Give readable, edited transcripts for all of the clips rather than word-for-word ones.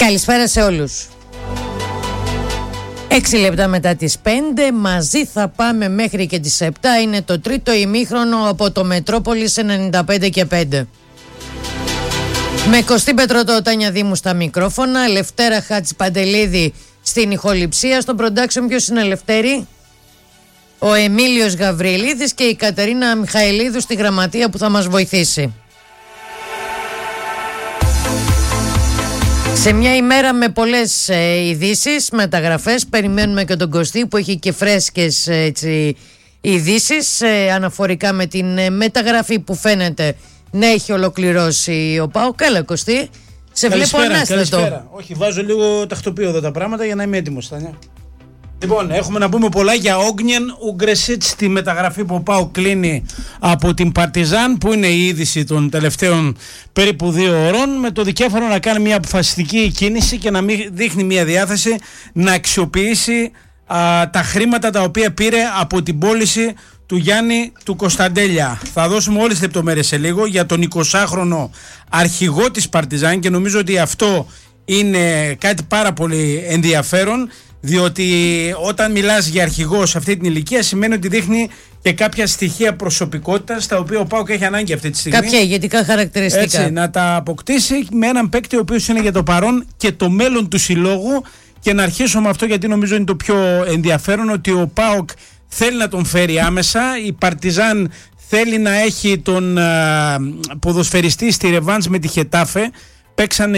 Καλησπέρα σε όλους. 6 λεπτά μετά τις 5, μαζί θα πάμε μέχρι και τις 7. Είναι το τρίτο ημίχρονο από το Μετρόπολης 95 και 5. Με Κωστή Πετρωτό, Τάνια Δήμου στα μικρόφωνα, Λευτέρα Χατζηπαντελίδη στην ηχοληψία. Στο production ποιος είναι, Λευτέρη? Ο Εμίλιος Γαβριλίδης και η Κατερίνα Μιχαηλίδου στη γραμματεία που θα μας βοηθήσει. Σε μια ημέρα με πολλές ειδήσεις, μεταγραφές, περιμένουμε και τον Κωστή που έχει και φρέσκες ειδήσεις αναφορικά με την μεταγραφή που φαίνεται να έχει ολοκληρώσει ο ΠΑΟΚ. Καλά, Κωστή, σε βλέπω ανάστατο. Καλησπέρα. Όχι, βάζω λίγο τακτοποιώ εδώ τα πράγματα για να είμαι έτοιμος, Τάνια. Λοιπόν, έχουμε να πούμε πολλά για Όγνιεν Ουγκρεσίτς, τη μεταγραφή που ο ΠΑΟΚ κλείνει από την Παρτιζάν, που είναι η είδηση των τελευταίων περίπου 2 ώρων, με το δικέφαλο να κάνει μια αποφασιστική κίνηση και να μην δείχνει μια διάθεση να αξιοποιήσει τα χρήματα τα οποία πήρε από την πώληση του Γιάννη του Κωνσταντέλια. Θα δώσουμε όλες τις λεπτομέρειες σε λίγο για τον 20χρονο αρχηγό της Παρτιζάν και νομίζω ότι αυτό είναι κάτι πάρα πολύ ενδιαφέρον, διότι όταν μιλάς για αρχηγό σε αυτή την ηλικία σημαίνει ότι δείχνει και κάποια στοιχεία προσωπικότητας τα οποία ο ΠΑΟΚ έχει ανάγκη αυτή τη στιγμή. Κάποια ηγετικά χαρακτηριστικά. Έτσι, να τα αποκτήσει με έναν παίκτη ο οποίος είναι για το παρόν και το μέλλον του συλλόγου. Και να αρχίσω με αυτό, γιατί νομίζω είναι το πιο ενδιαφέρον, ότι ο ΠΑΟΚ θέλει να τον φέρει άμεσα. Η Παρτιζάν θέλει να έχει τον ποδοσφαιριστή στη ρεβάνς με τη Χετάφε. Παίξανε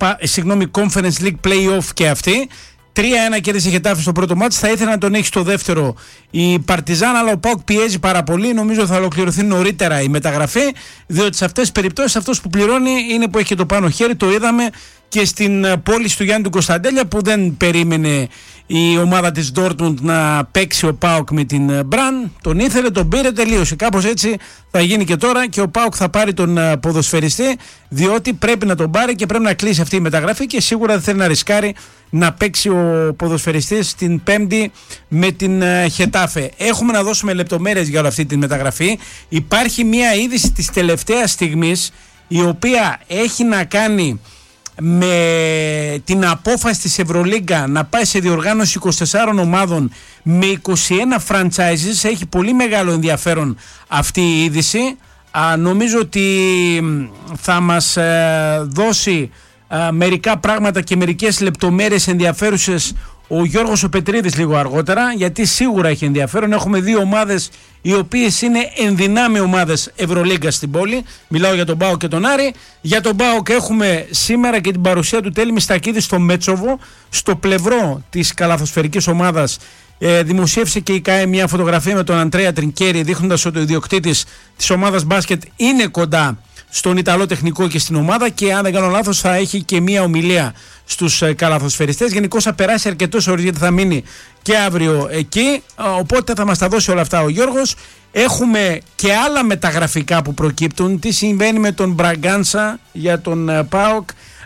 Conference League Play-Off και αυτή. 3-1 κέρδισε η Χετάφε στο πρώτο μάτς. Θα ήθελε να τον έχει στο δεύτερο η Παρτιζάν, αλλά ο ΠΑΟΚ πιέζει πάρα πολύ. Νομίζω θα ολοκληρωθεί νωρίτερα η μεταγραφή, διότι σε αυτές τις περιπτώσεις αυτός που πληρώνει είναι που έχει και το πάνω χέρι. Το είδαμε και στην πώληση του Γιάννη του Κωνσταντέλια, που δεν περίμενε η ομάδα της Dortmund να παίξει ο ΠΑΟΚ με την Μπραν. Τον ήθελε, τον πήρε, τελείωσε. Κάπως έτσι θα γίνει και τώρα, και ο ΠΑΟΚ θα πάρει τον ποδοσφαιριστή, διότι πρέπει να τον πάρει και πρέπει να κλείσει αυτή η μεταγραφή, και σίγουρα δεν θέλει να ρισκάρει να παίξει ο ποδοσφαιριστής την Πέμπτη με την Χετάφε. Έχουμε να δώσουμε λεπτομέρειες για όλη αυτή τη μεταγραφή. Υπάρχει μια είδηση της τελευταίας στιγμής, η οποία έχει να κάνει με την απόφαση της Ευρωλίγκα να πάει σε διοργάνωση 24 ομάδων με 21 franchises. Έχει πολύ μεγάλο ενδιαφέρον αυτή η είδηση. Νομίζω ότι θα μας δώσει μερικά πράγματα και μερικές λεπτομέρειες ενδιαφέρουσες ο Γιώργος ο Πετρίδης λίγο αργότερα, γιατί σίγουρα έχει ενδιαφέρον. Έχουμε 2 ομάδες οι οποίες είναι ενδυνάμει ομάδες Ευρωλίγκα στην πόλη. Μιλάω για τον ΠΑΟΚ και τον Άρη. Για τον ΠΑΟΚ έχουμε σήμερα και την παρουσία του Τέλη Μιστακίδη στο Μέτσοβο, στο πλευρό της καλαθοσφαιρικής ομάδας. Δημοσίευσε και η ΚΑΕ μια φωτογραφία με τον Αντρέα Τρινκέρι, δείχνοντας ότι ο ιδιοκτήτης της ομάδας μπάσκετ είναι κοντά στον Ιταλό τεχνικό και στην ομάδα, και αν δεν κάνω λάθος θα έχει και μία ομιλία στους καλαθοσφαιριστές. Γενικώς θα περάσει αρκετός ώρες, γιατί θα μείνει και αύριο εκεί, οπότε θα μας τα δώσει όλα αυτά ο Γιώργος. Έχουμε και άλλα μεταγραφικά που προκύπτουν. Τι συμβαίνει με τον Μπραγκάνσα για τον ΠΑΟΚ,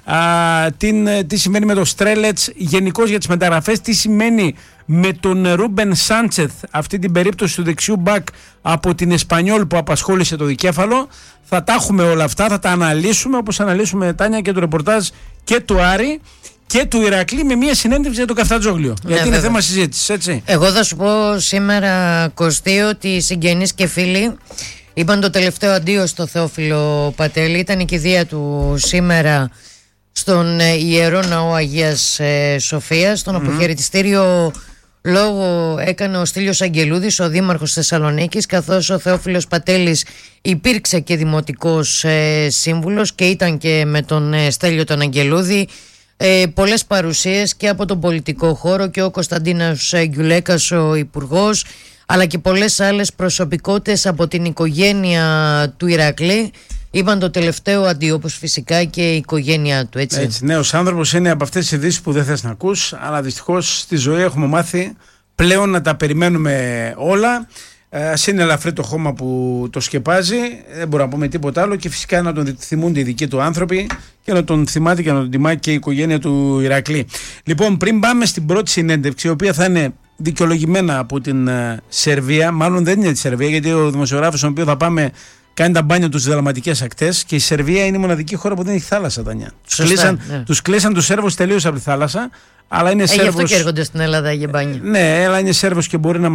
τι σημαίνει με τον Στρέλετς, γενικώς για τις μεταγραφές, τι σημαίνει με τον Ρούμπεν Σάντσεθ, αυτή την περίπτωση του δεξιού μπακ από την Εσπανιόλ που απασχόλησε το δικέφαλο. Θα τα έχουμε όλα αυτά, θα τα αναλύσουμε, όπως αναλύσουμε, Τάνια, και το ρεπορτάζ και του Άρη και του Ηρακλή, με μια συνέντευξη για τον Καφτατζόγλιο. Γιατί είναι θέμα συζήτησης, έτσι. Εγώ θα σου πω σήμερα, Κωστή, ότι οι συγγενείς και φίλοι είπαν το τελευταίο αντίο στο Θεόφιλο Πατέλη. Ήταν η κηδεία του σήμερα στον Ιερό Ναό Αγίας Σοφίας. Στον αποχαιρετιστήριο λόγο έκανε ο Στέλιος Αγγελούδης, ο δήμαρχος Θεσσαλονίκης, καθώς ο Θεόφιλος Πατέλης υπήρξε και δημοτικός σύμβουλος και ήταν και με τον Στέλιο τον Αγγελούδη. Πολλές παρουσίες και από τον πολιτικό χώρο, και ο Κωνσταντίνος Γκιουλέκας, ο υπουργός, αλλά και πολλές άλλες προσωπικότητες από την οικογένεια του Ηρακλή είπαν το τελευταίο αντίο, όπως φυσικά και η οικογένειά του, έτσι. Νέος άνθρωπος, είναι από αυτές τις ειδήσεις που δεν θες να ακούς, αλλά δυστυχώς στη ζωή έχουμε μάθει πλέον να τα περιμένουμε όλα. Ας είναι ελαφρύ το χώμα που το σκεπάζει, δεν μπορούμε να πούμε τίποτα άλλο, και φυσικά να τον θυμούνται οι δικοί του άνθρωποι και να τον θυμάται και να τον τιμά και η οικογένεια του Ηρακλή. Λοιπόν, πριν πάμε στην πρώτη συνέντευξη, η οποία θα είναι δικαιολογημένα από την Σερβία, μάλλον δεν είναι τη Σερβία, γιατί ο δημοσιογράφος στον οποίο θα πάμε κάνει τα μπάνια του στις δαλματικές ακτές και η Σερβία είναι η μοναδική χώρα που δεν έχει θάλασσα, Τανιά. Τους κλείσαν τους Σέρβους τελείως από τη θάλασσα, αλλά είναι Σέρβος. Γι' αυτό και έρχονται στην Ελλάδα για μπάνια. Ναι, αλλά είναι Σέρβος και μπορεί να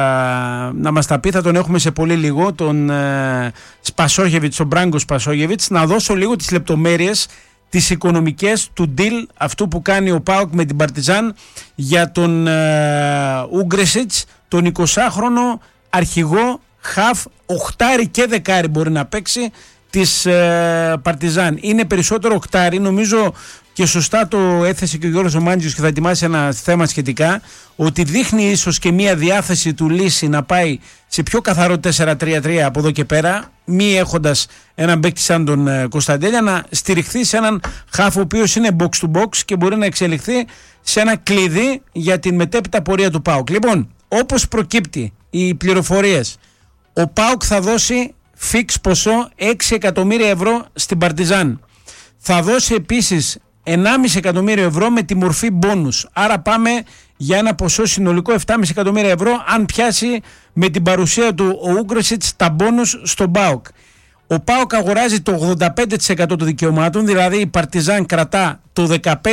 μας τα πει. Θα τον έχουμε σε πολύ λίγο, τον Σπασόγεβιτς, τον Μπράγκο Σπασόγεβιτς. Να δώσω λίγο τις λεπτομέρειες, τις οικονομικές του deal αυτού που κάνει ο ΠΑΟΚ με την Παρτιζάν για τον Ούγκρεσιτς, τον 20χρονο αρχηγό χαφ, οχτάρι και δεκάρι μπορεί να παίξει της Παρτιζάν. Είναι περισσότερο οχτάρι, νομίζω, και σωστά το έθεσε και ο Γιώργος Μάντζιος και θα ετοιμάσει ένα θέμα σχετικά, ότι δείχνει ίσως και μια διάθεση του Λύση να πάει σε πιο καθαρό 4-3-3 από εδώ και πέρα, μη έχοντας έναν παίκτη σαν τον Κωνσταντέλια, να στηριχθεί σε έναν χαφ ο οποίος είναι box to box και μπορεί να εξελιχθεί σε ένα κλειδί για την μετέπειτα πορεία του ΠΑΟΚ. Λοιπόν, όπως προκύπτει οι πληροφορίες, ο ΠΑΟΚ θα δώσει φιξ ποσό 6 εκατομμύρια ευρώ στην Παρτιζάν. Θα δώσει επίσης 1,5 εκατομμύριο ευρώ με τη μορφή μπόνους. Άρα πάμε για ένα ποσό συνολικό 7,5 εκατομμύρια ευρώ αν πιάσει με την παρουσία του ο Ούγκρεσιτς τα μπόνους στον ΠΑΟΚ. Ο ΠΑΟΚ αγοράζει το 85% των δικαιωμάτων, δηλαδή η Παρτιζάν κρατά το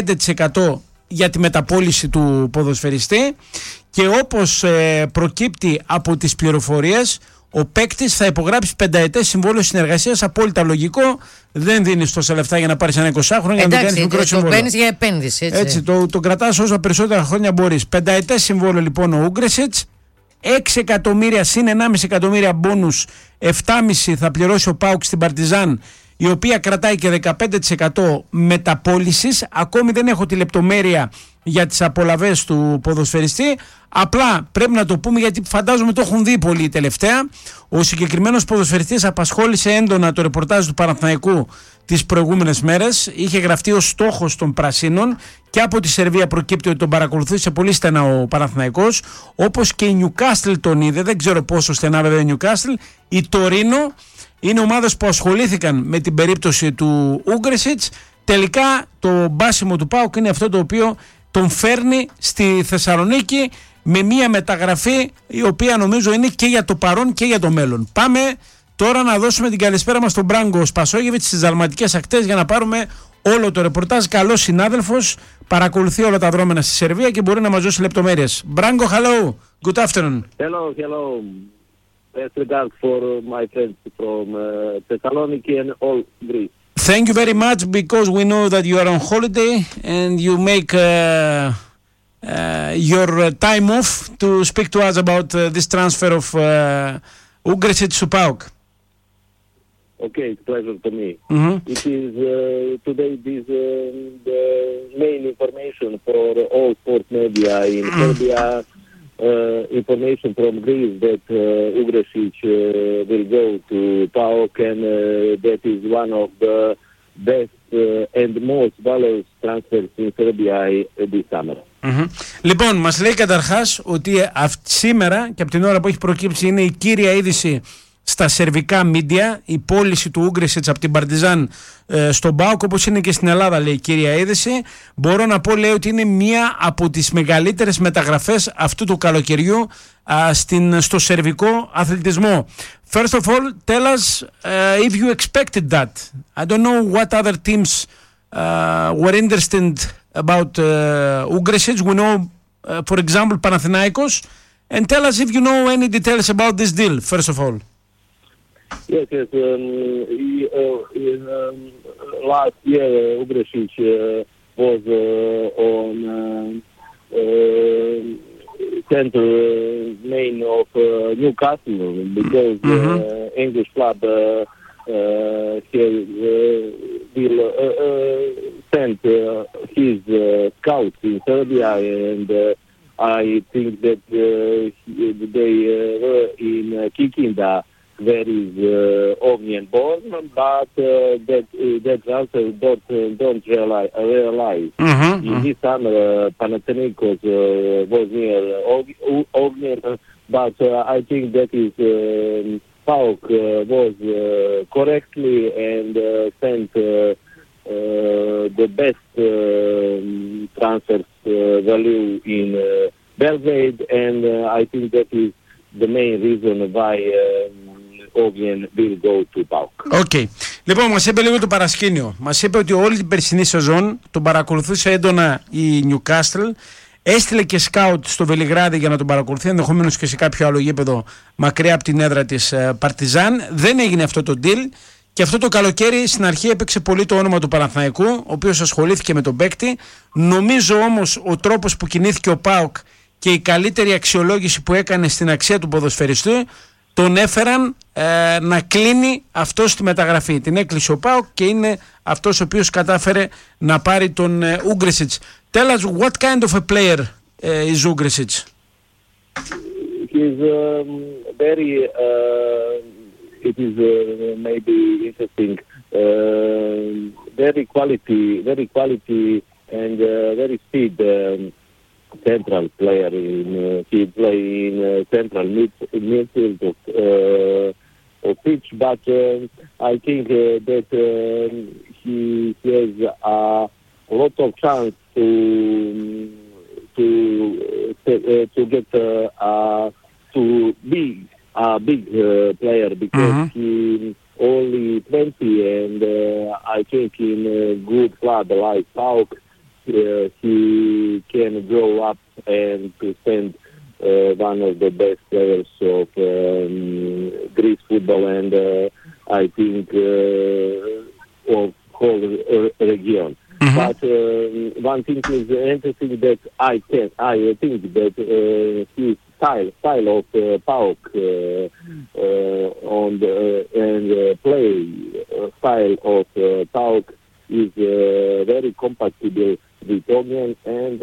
15% για τη μεταπώληση του ποδοσφαιριστή και όπως προκύπτει από τις πληροφορίες, ο παίκτης θα υπογράψει 5ετές συμβόλαιο συνεργασίας, απόλυτα λογικό. Δεν δίνεις τόσα λεφτά για να πάρεις ένα 20χρονο για να το κάνεις μικρό συμβόλαιο. Το παίρνεις για επένδυση. Έτσι το κρατάς όσο περισσότερα χρόνια μπορείς. 5ετές συμβόλαιο λοιπόν ο Ούγκρεσιτς, 6 εκατομμύρια συν 1,5 εκατομμύρια μπόνους, 7,5 θα πληρώσει ο ΠΑΟΚ στην Παρτιζάν, η οποία κρατάει και 15% μεταπώλησης. Ακόμη δεν έχω τη λεπτομέρεια για τις απολαβές του ποδοσφαιριστή. Απλά πρέπει να το πούμε, γιατί φαντάζομαι το έχουν δει πολύ τελευταία. Ο συγκεκριμένος ποδοσφαιριστής απασχόλησε έντονα το ρεπορτάζ του Παναθηναϊκού τις προηγούμενες μέρες. Είχε γραφτεί ως στόχος των Πρασίνων και από τη Σερβία προκύπτει ότι τον παρακολουθούσε πολύ στενά ο Παναθηναϊκός. Όπως και η Νιουκάστλ τον είδε, δεν ξέρω πόσο στενά βέβαια η Νιουκάστλ. Η Τωρίνο είναι ομάδες που ασχολήθηκαν με την περίπτωση του Ούγκρεσιτς. Τελικά το μπάσιμο του ΠΑΟΚ είναι αυτό το οποίο τον φέρνει στη Θεσσαλονίκη με μια μεταγραφή η οποία νομίζω είναι και για το παρόν και για το μέλλον. Πάμε τώρα να δώσουμε την καλησπέρα μας στον Μπράγκο Σπασόγεβιτς στις δαλματικές ακτές για να πάρουμε όλο το ρεπορτάζ. Καλός συνάδελφος, παρακολουθεί όλα τα δρόμενα στη Σερβία και μπορεί να μας δώσει λεπτομέρειες. Μπράγκο, hello, good afternoon. Hello. Best regards for my friends from Thessaloniki and all Greece. Thank you very much, because we know that you are on holiday and you make your time off to speak to us about this transfer of Ούγκρεσιτς to PAOK. Okay, it's a pleasure to me. Mm-hmm. It is today this the main information for all sports media in Serbia. Information from Greece that Úgresić will go to PAOK, and that is one of the best and most valuable transfers in Serbia this summer. Mm-hmm. Λοιπόν, μας λέει καταρχάς ότι σήμερα και από την ώρα που έχει προκύψει είναι η κύρια είδηση στα σερβικά μίντια, η πώληση του Ούγκρεσιτς από την Παρτιζάν στον ΠΑΟΚ, όπως είναι και στην Ελλάδα, λέει, η κύρια είδηση. Μπορώ να πω, λέει, ότι είναι μία από τις μεγαλύτερες μεταγραφές αυτού του καλοκαιριού στο σερβικό αθλητισμό. First of all, tell us if you expected that. I don't know what other teams were interested about Ούγκρεσιτς. We know, for example, Panathinaikos. And tell us if you know any details about this deal, first of all. Yes. Last year, Úgresić was on center main of Newcastle, because English club here will send his scouts in Serbia, and I think that they were in Kikinda, where is Ognjen born, but that transfer don't realize. In this summer, Panathinaikos was near Ognjen, but I think that is PAOK was correctly and sent the best transfer value in Belgrade, and I think that is the main reason why Ognjen will go to PAOK. Okay. Λοιπόν, μας είπε λίγο το παρασκήνιο. Μας είπε ότι όλη την περσινή σεζόν τον παρακολουθούσε έντονα η Newcastle. Έστειλε και σκάουτ στο Βελιγράδι για να τον παρακολουθεί, ενδεχομένως και σε κάποιο άλλο γήπεδο μακριά από την έδρα της Παρτιζάν. Δεν έγινε αυτό το deal. Και αυτό το καλοκαίρι στην αρχή έπαιξε πολύ το όνομα του Παναθηναϊκού, ο οποίος ασχολήθηκε με τον παίκτη. Νομίζω όμως ο τρόπος που κινήθηκε ο ΠΑΟΚ και η καλύτερη αξιολόγηση που έκανε στην αξία του ποδοσφαιριστού τον έφεραν να κλείνει αυτό στη μεταγραφή. Την έκλεισε ο ΠΑΟΚ και είναι αυτός ο οποίος κατάφερε να πάρει τον Ούγκρεσιτς. Tell us what kind of a player is Ούγκρεσιτς? He's very... it is maybe interesting, very quality and very speed central player. He play in central midfield of pitch, but I think that he has a lot of chance to get to be a big player, because he only 20, and I think in good club like PAOK he can grow up and to stand one of the best players of Greece football, and I think of whole region. But one thing is interesting, that I think that his style of PAOK on the and play style of PAOK is very compatible with Ognjen, and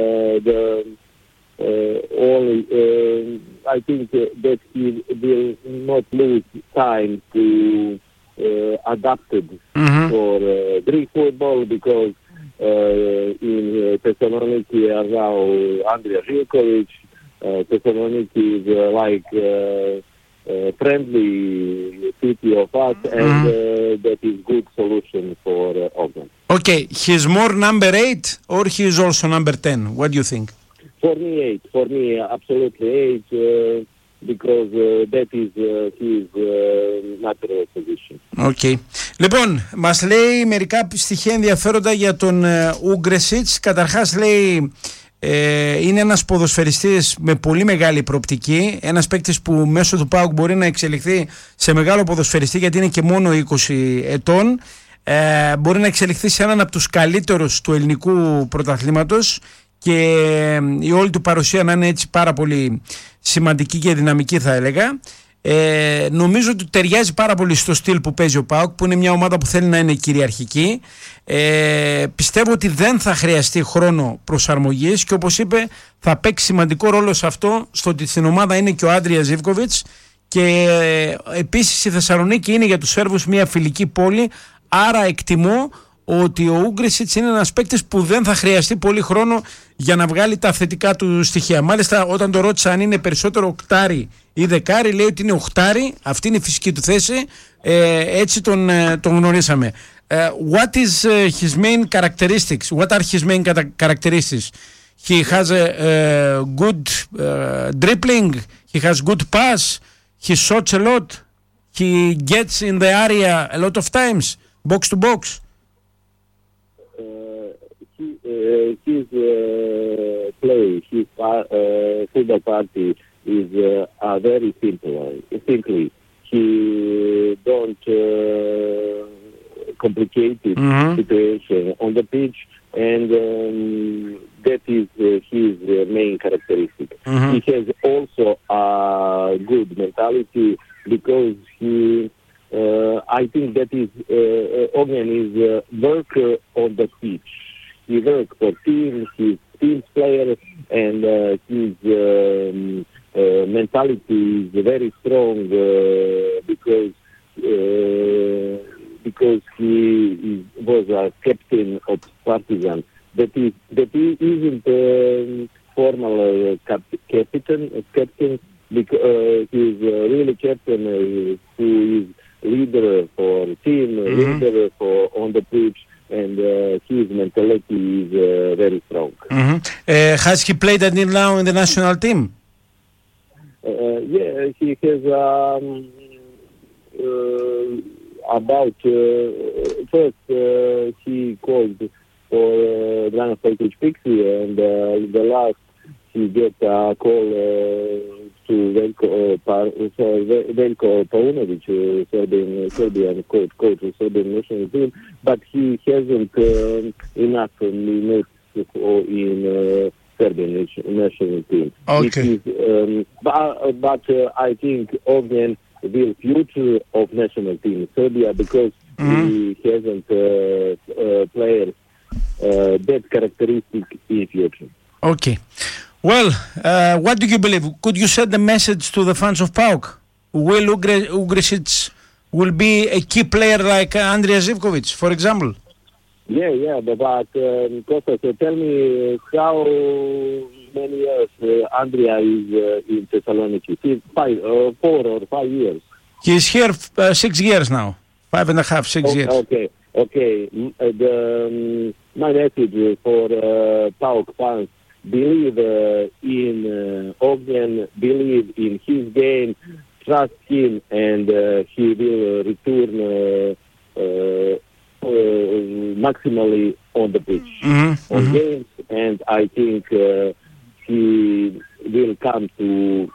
only I think that he will not lose time to adapted for Greek football, because in Thessaloniki are now Andrija Živković. Thessaloniki is like friendly city of us, and that is good solution for Ognjen. Okay, he's more number 8 or he is also number 10? What do you think? For me 8. For me absolutely 8. Because that is his natural position. Okay. Λοιπόν, μας λέει μερικά στοιχεία ενδιαφέροντα για τον Ούγκρεσιτς. Καταρχάς λέει είναι ένας ποδοσφαιριστής με πολύ μεγάλη προοπτική, ένας παίκτης που μέσω του ΠΑΟΚ μπορεί να εξελιχθεί σε μεγάλο ποδοσφαιριστή, γιατί είναι και μόνο 20 ετών. Μπορεί να εξελιχθεί σε έναν από τους καλύτερους του ελληνικού πρωταθλήματος και η όλη του παρουσία να είναι έτσι πάρα πολύ σημαντική και δυναμική, θα έλεγα. Νομίζω ότι ταιριάζει πάρα πολύ στο στυλ που παίζει ο ΠΑΟΚ, που είναι μια ομάδα που θέλει να είναι κυριαρχική. Πιστεύω ότι δεν θα χρειαστεί χρόνο προσαρμογής και, όπως είπε, θα παίξει σημαντικό ρόλο σε αυτό, στο ότι στην ομάδα είναι και ο Άντρια Ζίβκοβιτς, και επίσης η Θεσσαλονίκη είναι για τους Σέρβους μια φιλική πόλη, άρα εκτιμώ ότι ο Ούγκρεσιτς είναι ένας παίκτης που δεν θα χρειαστεί πολύ χρόνο για να βγάλει τα θετικά του στοιχεία. Μάλιστα, όταν το ρώτησα αν είναι περισσότερο οκτάρι ή δεκάρι, λέει ότι είναι οχτάρι, αυτή είναι η φυσική του θέση, έτσι τον γνωρίσαμε. What is his main characteristics? What are his main characteristics? He has a good dribbling, he has good pass, he shoots a lot, he gets in the area a lot of times, box to box. His play, his football party is very simply. He don't complicate situation on the pitch, and that is his main characteristic. He has also a good mentality, because he I think that is Ognjen is work on the pitch. He works for teams, he's team player, and his mentality is very strong, because he was a captain of Partizan. That he isn't formal captain, because he's really captain who is leader for team, leader for on the pitch. And his mentality is very strong. Has he played until now in the national team? Yeah, he has about first he called for Dragana Spojkovic Pixi, and the last he get a call to Veljko Paunovic, Serbian coach of Serbian national team, but he hasn't enough minutes in Serbian national team. Okay. But I think Ognjen will future of national team Serbia because he hasn't players that characteristic in future. Okay. Well, what do you believe? Could you send a message to the fans of PAOK? Will Ugresic will be a key player like Andrija Zivkovic, for example? Yeah, but Kostas, tell me how many years Andrija is in Thessaloniki? 4 or 5 years? He's here 6 years now. 5.5, 6 years. Okay. My message for PAOK fans: believe in Ognjen, believe in his game, trust him, and he will return maximally on the pitch, on games, and I think he will come to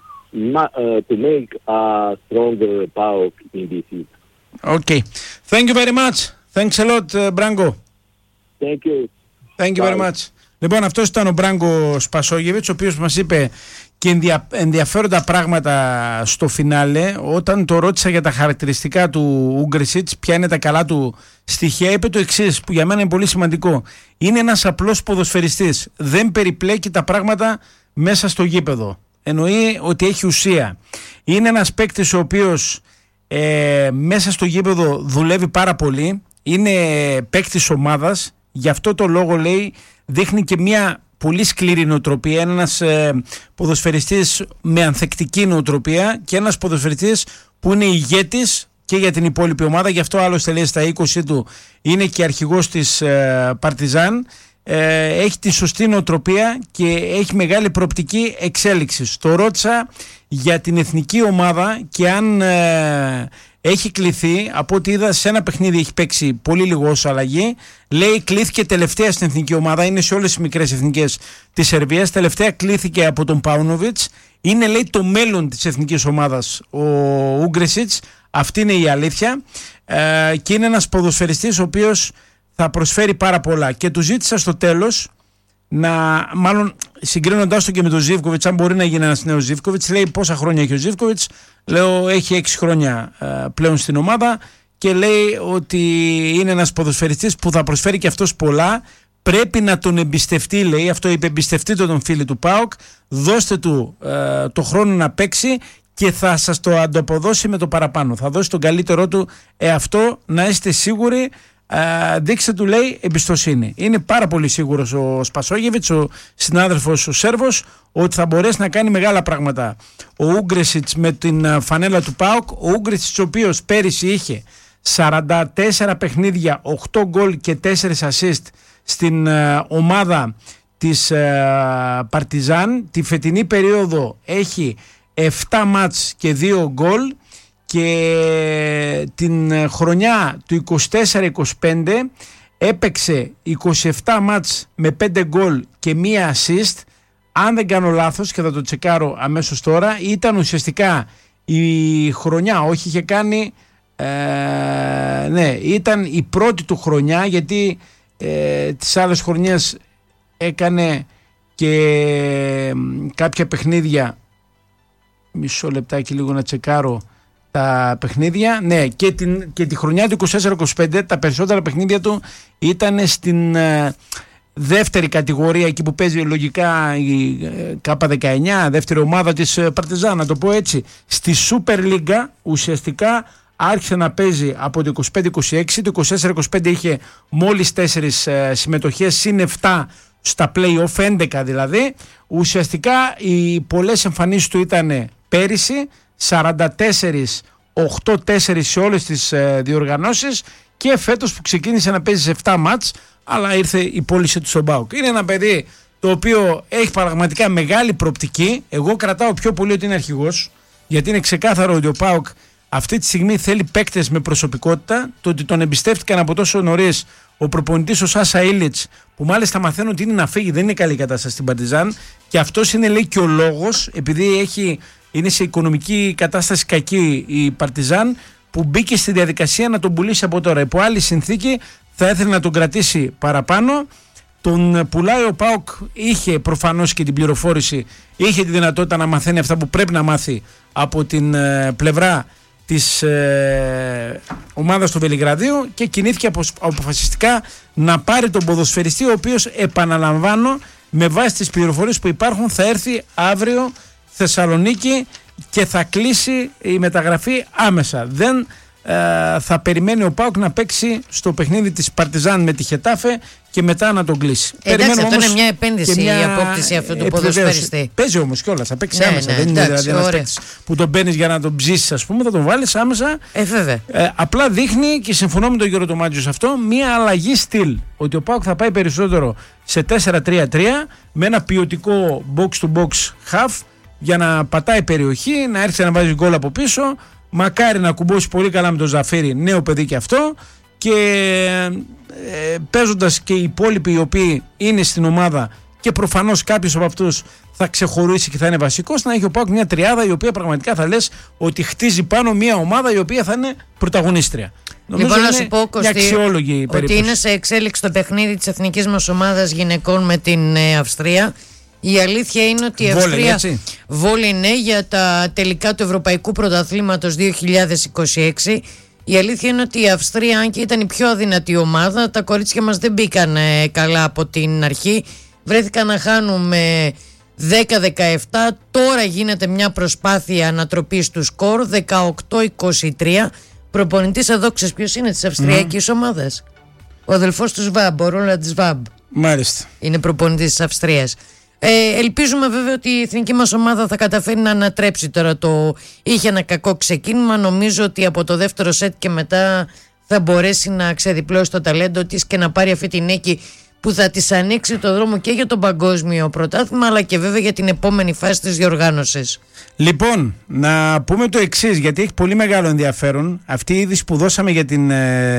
make a stronger PAOK in this season. Okay. Thank you very much. Thanks a lot, Branko. Thank you. Thank you very much. Λοιπόν, αυτός ήταν ο Μπράγκο Σπασόγεβιτς, ο οποίος μας είπε και ενδιαφέροντα πράγματα στο φινάλε. Όταν το ρώτησα για τα χαρακτηριστικά του Ούγκρεσιτς, ποια είναι τα καλά του στοιχεία, είπε το εξής, που για μένα είναι πολύ σημαντικό. Είναι ένας απλός ποδοσφαιριστής. Δεν περιπλέκει τα πράγματα μέσα στο γήπεδο. Εννοεί ότι έχει ουσία. Είναι ένας παίκτης ο οποίος μέσα στο γήπεδο δουλεύει πάρα πολύ. Είναι παίκτης ομάδας. Γι' αυτό το λόγο, λέει, δείχνει και μια πολύ σκληρή νοοτροπία. Είναι ένας ποδοσφαιριστής με ανθεκτική νοοτροπία και ένας ποδοσφαιριστής που είναι ηγέτης και για την υπόλοιπη ομάδα. Γι' αυτό άλλωστε, λέει, στα 20 του είναι και αρχηγός της Παρτιζάν. Έχει τη σωστή νοοτροπία και έχει μεγάλη προοπτική εξέλιξη. Το ρώτησα για την εθνική ομάδα και αν έχει κληθεί, από ό,τι είδα σε ένα παιχνίδι έχει παίξει πολύ λίγο ως αλλαγή. Λέει κλήθηκε τελευταία στην εθνική ομάδα, είναι σε όλες τις μικρές εθνικές της Σερβίας. Τελευταία κλήθηκε από τον Πάουνοβιτς. Είναι, λέει, το μέλλον της εθνικής ομάδας ο Ούγκρεσιτς. Αυτή είναι η αλήθεια. Και είναι ένας ποδοσφαιριστής ο οποίος θα προσφέρει πάρα πολλά. Και του ζήτησα στο τέλος, μάλλον συγκρίνοντάς το και με τον Ζίβκοβιτς, αν μπορεί να γίνει ένας νέος Ζίβκοβιτς. Λέει πόσα χρόνια έχει ο Ζίβκοβιτς. Λέω έχει 6 χρόνια πλέον στην ομάδα και λέει ότι είναι ένας ποδοσφαιριστής που θα προσφέρει και αυτός πολλά. Πρέπει να τον εμπιστευτεί, λέει, αυτό είπε, εμπιστευτείτε τον φίλο του ΠΑΟΚ, δώστε του το χρόνο να παίξει και θα σας το ανταποδώσει με το παραπάνω. Θα δώσει τον καλύτερό του εαυτό, να είστε σίγουροι. Δείξτε του, λέει, εμπιστοσύνη. Είναι πάρα πολύ σίγουρος ο Σπασόγεβιτς, ο συνάδελφος ο Σέρβος, ότι θα μπορέσει να κάνει μεγάλα πράγματα ο Ούγκρεσιτς με την φανέλα του ΠΑΟΚ. Ο Ούγκρεσιτς, ο οποίος πέρυσι είχε 44 παιχνίδια, 8 γκολ και 4 ασίστ στην ομάδα της Παρτιζάν. Τη φετινή περίοδο έχει 7 μάτς και 2 γκολ. Και την χρονιά του 24-25 έπαιξε 27 μάτς με 5 γκολ και 1 ασίστ. Αν δεν κάνω λάθος, και θα το τσεκάρω αμέσως τώρα, ήταν ουσιαστικά η χρονιά, όχι είχε κάνει, ναι, ήταν η πρώτη του χρονιά, γιατί τις άλλες χρονιές έκανε και κάποια παιχνίδια. Μισό λεπτάκι λίγο να τσεκάρω τα παιχνίδια. Ναι, και τη χρονιά του 24-25 τα περισσότερα παιχνίδια του ήταν στην δεύτερη κατηγορία, εκεί που παίζει λογικά η K19, δεύτερη ομάδα της Παρτιζάν, να το πω έτσι. Στη Super League ουσιαστικά άρχισε να παίζει από το 25-26, το 24-25 είχε μόλις 4 συμμετοχές, συν 7 στα play-off, 11 δηλαδή. Ουσιαστικά οι πολλές εμφανίσεις του ήταν πέρυσι, 44, 8-4 σε όλες τις διοργανώσεις, και φέτος που ξεκίνησε να παίζει σε 7 μάτς, αλλά ήρθε η πώληση του στον ΠΑΟΚ. Είναι ένα παιδί το οποίο έχει πραγματικά μεγάλη προοπτική. Εγώ κρατάω πιο πολύ ότι είναι αρχηγός, γιατί είναι ξεκάθαρο ότι ο ΠΑΟΚ αυτή τη στιγμή θέλει παίκτες με προσωπικότητα. Το ότι τον εμπιστεύτηκαν από τόσο νωρίς ο προπονητής ο Σάσα Ήλιτς, που μάλιστα μαθαίνω ότι είναι να φύγει, δεν είναι καλή κατάσταση στην Παρτιζάν, και αυτός είναι, λέει, και ο λόγος, επειδή είναι σε οικονομική κατάσταση κακή η Παρτιζάν, που μπήκε στη διαδικασία να τον πουλήσει από τώρα. Υπό άλλη συνθήκη θα ήθελε να τον κρατήσει παραπάνω. Τον πουλάει ο ΠΑΟΚ, είχε προφανώς και την πληροφόρηση, είχε τη δυνατότητα να μαθαίνει αυτά που πρέπει να μάθει από την πλευρά της ομάδας του Βελιγραδίου, και κινήθηκε αποφασιστικά να πάρει τον ποδοσφαιριστή, ο οποίος, επαναλαμβάνω, με βάση τις πληροφορίες που υπάρχουν, θα έρθει αύριο Θεσσαλονίκη και θα κλείσει η μεταγραφή άμεσα. Δεν θα περιμένει ο ΠΑΟΚ να παίξει στο παιχνίδι της Παρτιζάν με τη Χετάφε και μετά να τον κλείσει. Εντάξει, αυτό είναι μια επένδυση, η απόκτηση αυτού του ποδοσφαιριστή. Παίζει όμως κιόλας, θα παίξει άμεσα. Δεν είναι δηλαδή ένας παίκτης που τον παίρνεις για να τον ψήσεις, ας πούμε, θα τον βάλεις άμεσα. Βέβαια. Απλά δείχνει, και συμφωνώ με τον Γιώργο Τομάτζιο σε αυτό, μια αλλαγή στυλ. Ότι ο ΠΑΟΚ θα πάει περισσότερο σε 4-3-3 με ένα ποιοτικό box-to-box half για να πατάει περιοχή, να έρθει να βάζει γκολ από πίσω. Μακάρι να κουμπώσει πολύ καλά με τον Ζαφίρι, νέο παιδί και αυτό, και παίζοντας και οι υπόλοιποι οι οποίοι είναι στην ομάδα, και προφανώς κάποιος από αυτούς θα ξεχωρίσει και θα είναι βασικός, να έχει ο ΠΑΟΚ μια τριάδα η οποία πραγματικά θα λες ότι χτίζει πάνω μια ομάδα η οποία θα είναι πρωταγωνίστρια. Λοιπόν, να σου πω, Κωστή, ότι είναι σε εξέλιξη το παιχνίδι της εθνικής μας ομάδας γυναικών με την Αυστρία. Η αλήθεια είναι ότι η Αυστρία βόλει, ναι, για τα τελικά του Ευρωπαϊκού Πρωταθλήματος 2026. Η αλήθεια είναι ότι η Αυστρία, αν και ήταν η πιο αδυνατή ομάδα, τα κορίτσια μας δεν μπήκαν καλά από την αρχή. Βρέθηκαν να χάνουν με 10-17. Τώρα γίνεται μια προσπάθεια ανατροπής του σκορ 18-23. Προπονητής εδώ, ξέρεις ποιος είναι, της αυστριακής ομάδας? Ο αδελφός του Σβάμπ, ο Ρόλαντ Σβάμπ. Μάλιστα. Είναι προπονητής της Αυστρίας. Ελπίζουμε βέβαια ότι η εθνική μας ομάδα θα καταφέρει να ανατρέψει τώρα είχε ένα κακό ξεκίνημα. Νομίζω ότι από το δεύτερο σετ και μετά θα μπορέσει να ξεδιπλώσει το ταλέντο της και να πάρει αυτή την νίκη που θα της ανοίξει το δρόμο και για τον παγκόσμιο πρωτάθλημα, αλλά και βέβαια για την επόμενη φάση της διοργάνωσης. Λοιπόν, να πούμε το εξής, γιατί έχει πολύ μεγάλο ενδιαφέρον. Αυτή η είδηση που δώσαμε για την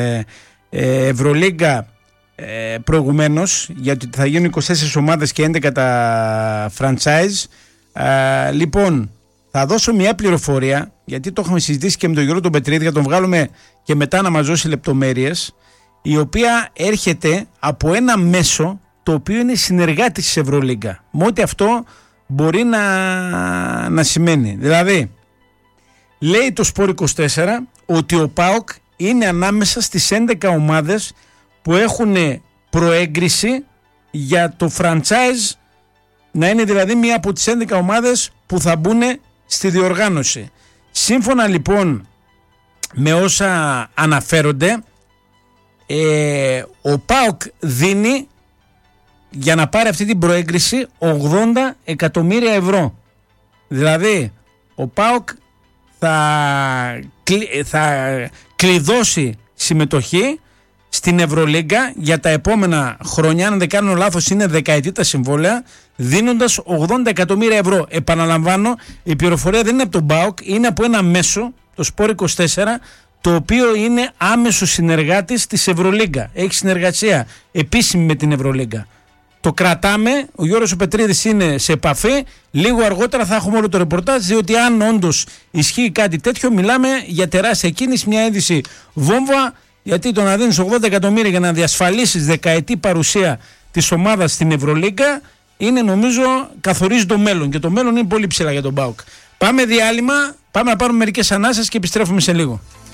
Ευρωλίγκα προηγουμένως, γιατί θα γίνουν 24 ομάδες και 11 τα franchise. Λοιπόν, θα δώσω μια πληροφορία, γιατί το είχαμε συζητήσει και με τον Γιώργο τον Πετρίδη, θα τον βγάλουμε και μετά να μας δώσει λεπτομέρειες, η οποία έρχεται από ένα μέσο το οποίο είναι συνεργάτης της Ευρωλίγκα, με ό,τι αυτό μπορεί να σημαίνει. Δηλαδή, λέει το Σπορ 24 ότι ο ΠΑΟΚ είναι ανάμεσα στις 11 ομάδες που έχουν προέγκριση για το franchise, να είναι δηλαδή μία από τις 11 ομάδες που θα μπουν στη διοργάνωση. Σύμφωνα λοιπόν με όσα αναφέρονται, ο ΠΑΟΚ δίνει για να πάρει αυτή την προέγκριση 80 εκατομμύρια ευρώ. Δηλαδή ο ΠΑΟΚ θα κλειδώσει συμμετοχή στην Ευρωλίγκα για τα επόμενα χρόνια. Αν δεν κάνω λάθος είναι δεκαετή τα συμβόλαια, δίνοντας 80 εκατομμύρια ευρώ. Επαναλαμβάνω, η πληροφορία δεν είναι από τον ΠΑΟΚ, είναι από ένα μέσο, το Σπορ 24, το οποίο είναι άμεσο συνεργάτης της Ευρωλίγκα. Έχει συνεργασία επίσημη με την Ευρωλίγκα. Το κρατάμε, ο Γιώργος ο Πετρίδης είναι σε επαφή. Λίγο αργότερα θα έχουμε όλο το ρεπορτάζ, διότι αν όντως ισχύει κάτι τέτοιο, μιλάμε για τεράστια κίνηση, μια είδηση βόμβα. Γιατί το να δίνεις 80 εκατομμύρια για να διασφαλίσεις δεκαετή παρουσία της ομάδας στην Ευρωλίγκα είναι, νομίζω, καθορίζει το μέλλον, και το μέλλον είναι πολύ ψηλά για τον ΠΑΟΚ. Πάμε διάλειμμα, πάμε να πάρουμε μερικές ανάσες και επιστρέφουμε σε λίγο.